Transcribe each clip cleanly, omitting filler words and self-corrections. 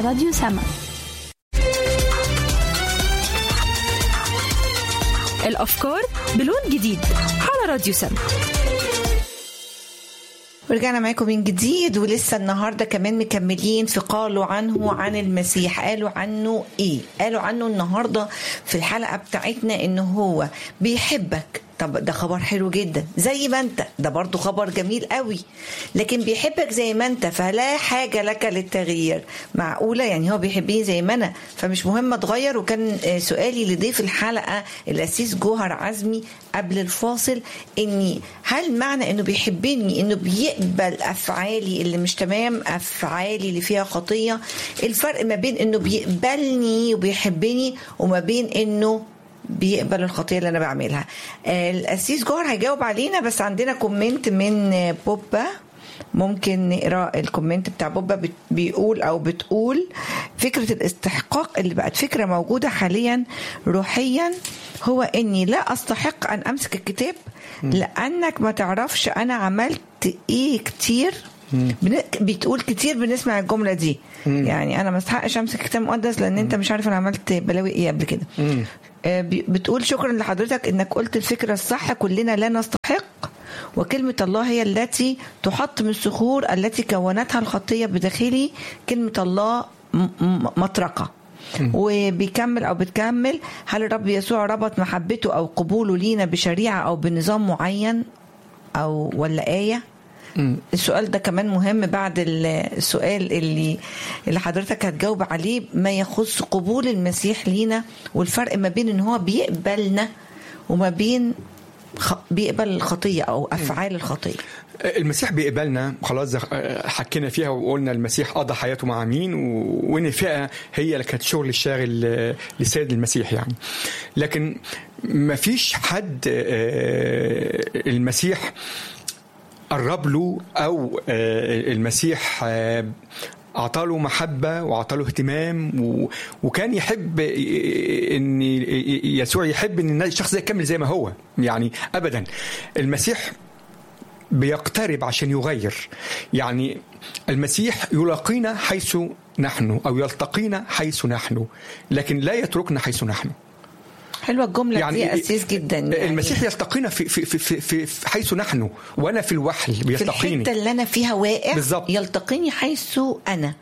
راديو سما. الأفكار بلون جديد على راديو سما. ورجعنا معاكم من جديد، ولسه النهاردة كمان مكملين في قالوا عنه عن المسيح. قالوا عنه ايه؟ قالوا عنه النهاردة في الحلقة بتاعتنا انه هو بيحبك. طب ده خبر حلو جدا، زي ما انت، ده برضو خبر جميل قوي. لكن بيحبك زي ما انت، فلا حاجة لك للتغيير. معقولة يعني هو بيحبني زي ما انا فمش مهم اتغير؟ وكان سؤالي لضيف الحلقة الأسيس جوهر عزمي قبل الفاصل، اني هل معنى انه بيحبني انه بيقبل افعالي اللي مش تمام، افعالي اللي فيها خطية؟ الفرق ما بين انه بيقبلني وبيحبني وما بين انه بيقبل الخطية اللي أنا بعملها. الأسيس جوهر هيجاوب علينا، بس عندنا كومنت من بوبا، ممكن نقرأ الكومنت بتاع بوبا. بيقول أو بتقول: فكرة الاستحقاق اللي بقت فكرة موجودة حاليا روحيا هو أني لا أستحق أن أمسك الكتاب لأنك ما تعرفش أنا عملت إيه كتير. بتقول كتير بنسمع الجملة دي، يعني أنا ما استحقش أمسك كتاب مقدس لأن أنت مش عارف أنا عملت بلاوي إيه قبل كده. بتقول: شكرا لحضرتك انك قلت الفكرة الصح، كلنا لا نستحق، وكلمة الله هي التي تحط من الصخور التي كونتها الخطية بداخلي. كلمة الله مطرقة. وبيكمل أو بتكمل: هل الرب يسوع ربط محبته أو قبوله لينا بشريعة أو بنظام معين أو ولا آية؟ السؤال ده كمان مهم بعد السؤال اللي حضرتك هتجاوب عليه، ما يخص قبول المسيح لينا والفرق ما بين ان هو بيقبلنا وما بين بيقبل الخطية او افعال الخطية. المسيح بيقبلنا خلاص، حكينا فيها وقلنا المسيح قضى حياته مع مين، وان فيها هي اللي كانت شغل الشاغل لسيد المسيح يعني. لكن ما فيش حد المسيح قرب له أو المسيح أعطاله محبة وأعطاله اهتمام، وكان يحب إن يسوع يحب إن الشخص ده يكمل زي ما هو يعني. أبدا المسيح بيقترب عشان يغير. يعني المسيح يلاقينا حيث نحن أو يلتقينا حيث نحن، لكن لا يتركنا حيث نحن. حلوة الجملة يعني دي أسيس جدا. يعني المسيح يلتقينا في حيث نحن، وأنا في الوحل بيلتقيني في الحتة اللي أنا فيها واقع بالزبط. يلتقيني حيث أنا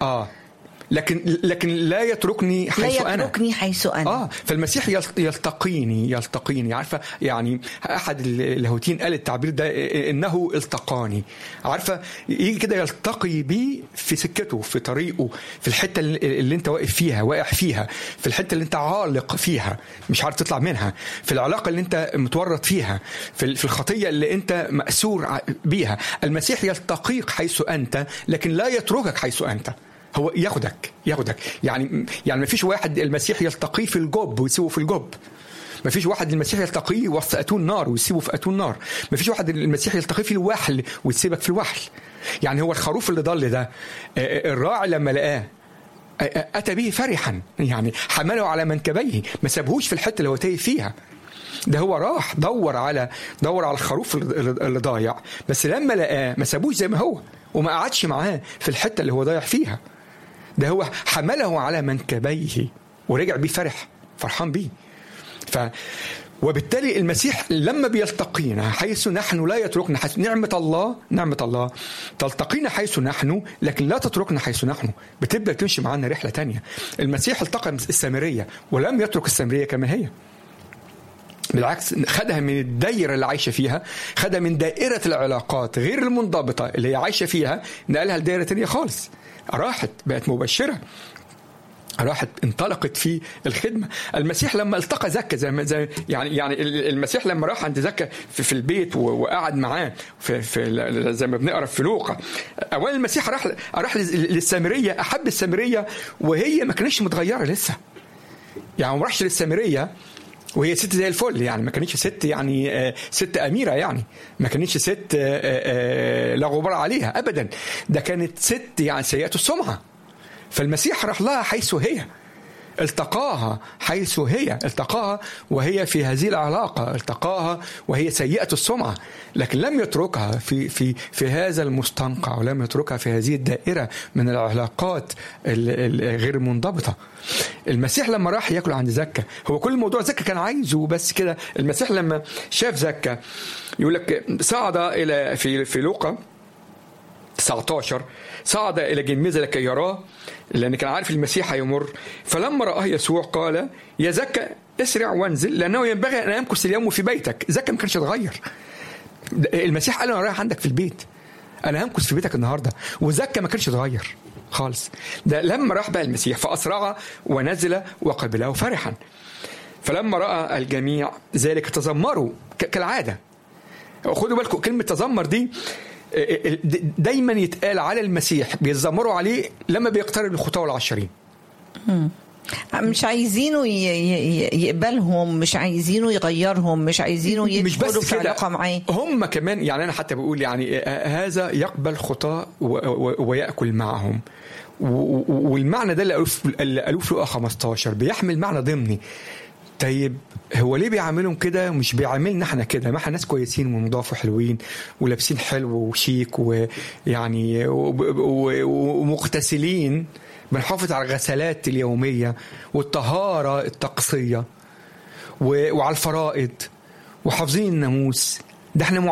لكن لا يتركني حيث أنا. لا يتركني حيث أنا. فالمسيح يلتقيني. عارفة يعني أحد اللاهوتيين قال التعبير ده إنه التقاني. عارفة يجي كده يلتقي بي في سكته، في طريقه، في الحتة اللي أنت واقع فيها، في الحتة اللي أنت عالق فيها مش عارف تطلع منها، في العلاقة اللي أنت متورط فيها، في الخطية اللي أنت مأسور بيها. المسيح يلتقيك حيث أنت، لكن لا يتركك حيث أنت. هو ياخدك يعني ما فيش واحد المسيح يلتقيه في الجب ويسيبه في الجب. ما فيش واحد المسيح يلتقيه وسط أتون نار ويسيبه في أتون نار. ما فيش واحد المسيح يلتقيه في الوحل ويسيبك في الوحل. يعني هو الخروف اللي ضل ده، الراعي لما لقاه أتى به فرحا، يعني حمله على منكبيه، ما سابهوش في الحتة اللي هو تايه فيها. ده هو راح دور على الخروف اللي ضايع، بس لما لقاه ما سابوش زي ما هو وما قعدش معاه في الحتة اللي هو ضايع فيها. ده هو حمله على منكبيه ورجع بيه فرحان بيه. وبالتالي المسيح لما بيلتقينا حيث نحن لا يتركنا حيث نعمة الله تلتقينا حيث نحن، لكن لا تتركنا حيث نحن. بتبدأ تمشي معنا رحلة تانية. المسيح التقى السامرية ولم يترك السامرية كما هي، بالعكس خدها من الدائرة اللي عايشة فيها، خدها من دائرة العلاقات غير المنضبطة اللي هي عايشة فيها، نقلها لدائرة تانية خالص. راحت بقت مبشرة، راحت انطلقت في الخدمة. المسيح لما التقى زكا زي يعني المسيح لما راح عند زكا في البيت وقعد معاه في زي ما بنقرا في لوقا، اولا المسيح راح للسامرية، احب السامرية وهي ما كانتش متغيرة لسه. يعني ما راحش للسامرية وهي ست زي الفل، يعني ما كانتش ست يعني ست أميرة، يعني ما كانتش ست لا غبار عليها أبدا، ده كانت ست يعني سيئة السمعة. فالمسيح راح لها حيث هي. التقاها حيث هي، التقاها وهي في هذه العلاقة، التقاها وهي سيئة السمعة، لكن لم يتركها في هذا المستنقع، ولم يتركها في هذه الدائرة من العلاقات الغير منضبطة. المسيح لما راح يأكل عند زكا، هو كل الموضوع زكا كان عايزه بس كده. المسيح لما شاف زكا يقول لك صعد إلى في لوقا 19 صعد إلى جميزة لكي يراه، لأن كان عارف المسيح هيمر. فلما رآه يسوع قال يا زكا اسرع وانزل، لأنه ينبغي أن أمكث اليوم في بيتك. زكا ما كانش يتغير. المسيح قال له أنا رايح عندك في البيت، أنا همكث في بيتك النهاردة. وزكا ما كانش يتغير خالص. ده لما راح بقى المسيح فأسرع ونزل وقبله فرحا. فلما رأى الجميع ذلك تذمروا كالعادة. خدوا بالكم كلمة تذمر دي دايما يتقال على المسيح، بيتذمروا عليه لما بيقترب الخطاة والعشرين. مش عايزينه يقبلهم، مش عايزينه يغيرهم، مش عايزينه يدخلوا في علاقة معاه. هم كمان يعني أنا حتى بقول يعني هذا يقبل خطاة ويأكل معهم. والمعنى ده اللي قالوه في لوقا 15 بيحمل معنى ضمني. طيب هو ليه بيعملهم كده؟ مش بيعملنا احنا كده؟ ما احنا ناس كويسين ونضاف وحلوين ولابسين حلو وشيك ويعني ومغتسلين، بنحافظ على الغسلات اليومية والطهارة الطقسية وعلى الفرائض وحافظين الناموس. ده احنا